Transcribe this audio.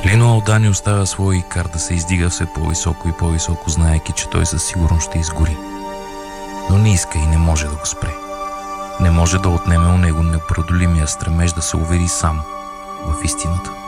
Лино Алдани оставя своя Икар да се издига все по-високо и по-високо, знаейки, че той със сигурност ще изгори. Но не иска и не може да го спре. Не може да отнеме у него непреодолимия стремеж да се увери сам в истината.